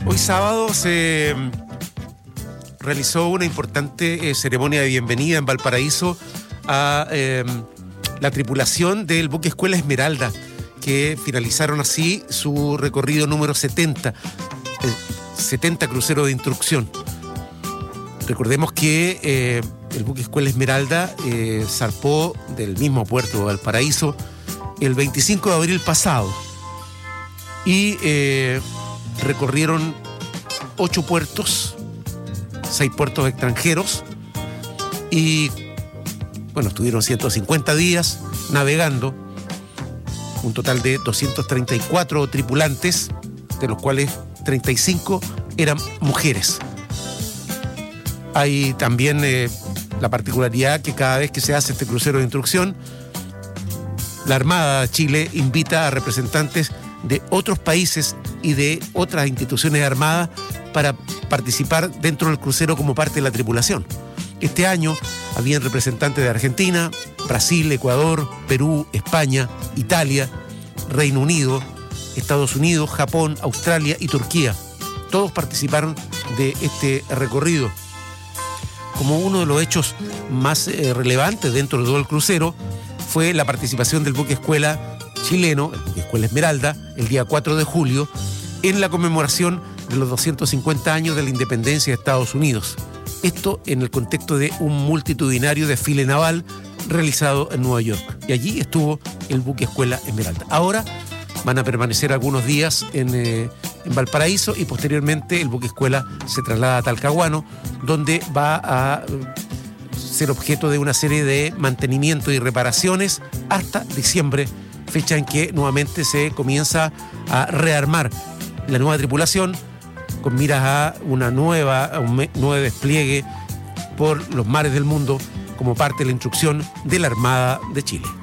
Hoy sábado se realizó una importante ceremonia de bienvenida en Valparaíso a la tripulación del buque Escuela Esmeralda, que finalizaron así su recorrido número 70, 70 cruceros de instrucción. Recordemos que el buque Escuela Esmeralda zarpó del mismo puerto de Valparaíso el 25 de abril pasado y recorrieron 8 puertos, 6 puertos extranjeros y bueno, estuvieron 150 días navegando, un total de 234 tripulantes, de los cuales 35 eran mujeres. Hay también la particularidad que cada vez que se hace este crucero de instrucción, la Armada de Chile invita a representantes de otros países y de otras instituciones armadas para participar dentro del crucero como parte de la tripulación. Este año habían representantes de Argentina, Brasil, Ecuador, Perú, España, Italia, Reino Unido, Estados Unidos, Japón, Australia y Turquía. Todos participaron de este recorrido. Como uno de los hechos más relevantes dentro de todo el crucero fue la participación del buque escuela chileno, el buque Escuela Esmeralda, el día 4 de julio, en la conmemoración de los 250 años de la independencia de Estados Unidos. Esto en el contexto de un multitudinario desfile naval realizado en Nueva York. Y allí estuvo el buque Escuela Esmeralda. Ahora van a permanecer algunos días en Valparaíso y posteriormente el buque escuela se traslada a Talcahuano, donde va a ser objeto de una serie de mantenimiento y reparaciones hasta diciembre, fecha en que nuevamente se comienza a rearmar la nueva tripulación con miras a un nuevo despliegue por los mares del mundo como parte de la instrucción de la Armada de Chile.